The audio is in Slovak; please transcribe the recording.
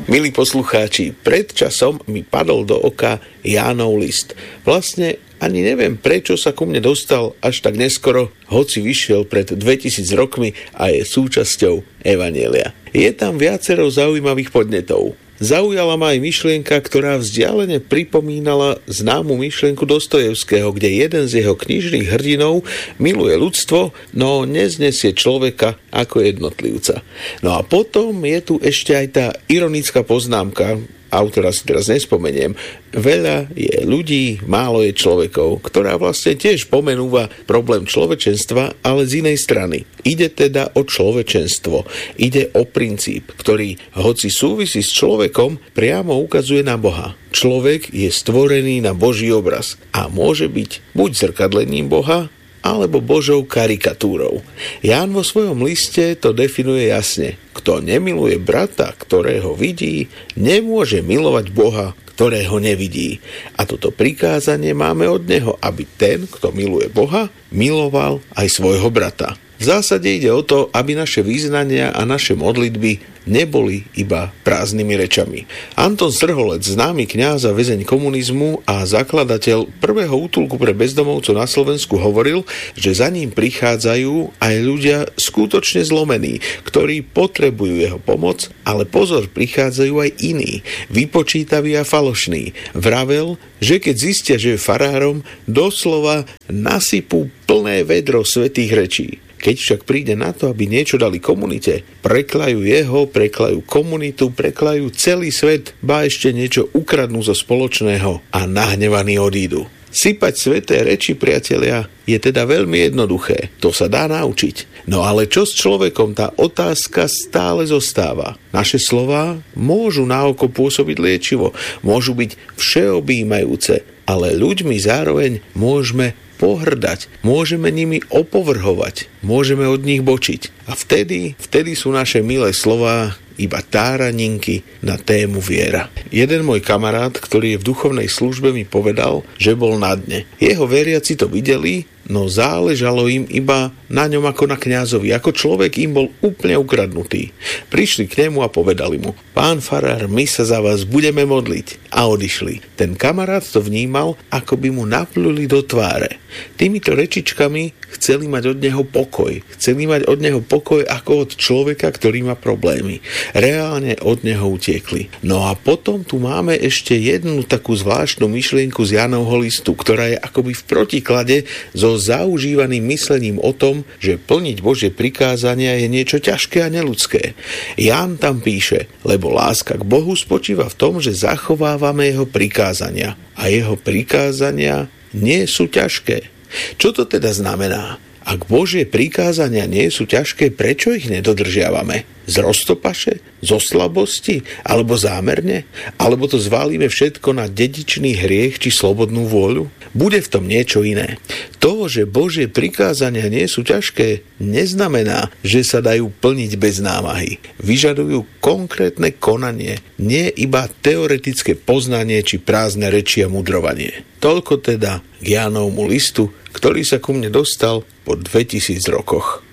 Milí poslucháči, pred časom mi padol do oka Jánov list. Vlastne ani neviem, prečo sa ku mne dostal až tak neskoro, hoci vyšiel pred 2000 rokmi a je súčasťou Evanjelia. Je tam viacero zaujímavých podnetov. Zaujala ma aj myšlienka, ktorá vzdialene pripomínala známu myšlienku Dostojevského, kde jeden z jeho knižných hrdinov miluje ľudstvo, no neznesie človeka ako jednotlivca. No a potom je tu ešte aj tá ironická poznámka, autora si teraz nespomeniem, veľa je ľudí, málo je človekov, ktorá vlastne tiež pomenúva problém človečenstva, ale z inej strany. Ide teda o človečenstvo, ide o princíp, ktorý, hoci súvisí s človekom, priamo ukazuje na Boha. Človek je stvorený na Boží obraz a môže byť buď zrkadlením Boha, alebo Božou karikatúrou. Ján vo svojom liste to definuje jasne. Kto nemiluje brata, ktorého vidí, nemôže milovať Boha, ktorého nevidí. A toto prikázanie máme od neho, aby ten, kto miluje Boha, miloval aj svojho brata. V zásade ide o to, aby naše vyznania a naše modlitby neboli iba prázdnymi rečami. Anton Strholec, známy kňaz a väzeň komunizmu a zakladateľ prvého útulku pre bezdomovcov na Slovensku, hovoril, že za ním prichádzajú aj ľudia skutočne zlomení, ktorí potrebujú jeho pomoc, ale pozor, prichádzajú aj iní, vypočítaví a falošní. Vravel, že keď zistia, že je farárom, doslova nasypú plné vedro svätých rečí. Keď však príde na to, aby niečo dali komunite, preklajú jeho, preklajú komunitu, preklajú celý svet, ba ešte niečo ukradnú zo spoločného a nahnevaní odídu. Sypať sväté reči, priatelia, je teda veľmi jednoduché. To sa dá naučiť. No ale čo s človekom? Tá otázka stále zostáva. Naše slová môžu na oko pôsobiť liečivo, môžu byť všeobjímajúce, ale ľuďmi zároveň môžeme pohrdať, môžeme nimi opovrhovať, môžeme od nich bočiť. A vtedy sú naše milé slová iba táraninky na tému viera. Jeden môj kamarát, ktorý je v duchovnej službe, mi povedal, že bol na dne. Jeho veriaci to videli, no záležalo im iba na ňom ako na kňazovi. Ako človek im bol úplne ukradnutý. Prišli k nemu a povedali mu: pán farár, my sa za vás budeme modliť. A odišli. Ten kamarát to vnímal, ako by mu napluli do tváre. Týmito rečičkami chceli mať od neho pokoj. Chceli mať od neho pokoj ako od človeka, ktorý má problémy. Reálne od neho utiekli. No a potom tu máme ešte jednu takú zvláštnu myšlienku z Jánovho listu, ktorá je akoby v protiklade so zaužívaným myslením o tom, že plniť Božie prikázania je niečo ťažké a neľudské. Ján tam píše: lebo láska k Bohu spočíva v tom, že zachovávame jeho prikázania. A jeho prikázania nie sú ťažké. Čo to teda znamená? Ak Božie prikázania nie sú ťažké, prečo ich nedodržiavame? Z roztopaše? Zo slabosti? Alebo zámerne? Alebo to zvalíme všetko na dedičný hriech či slobodnú vôľu? Bude v tom niečo iné. To, že Božie prikázania nie sú ťažké, neznamená, že sa dajú plniť bez námahy. Vyžadujú konkrétne konanie, nie iba teoretické poznanie či prázdne reči a mudrovanie. Toľko teda k Jánovmu listu, ktorý sa ku mne dostal po 2000 rokoch.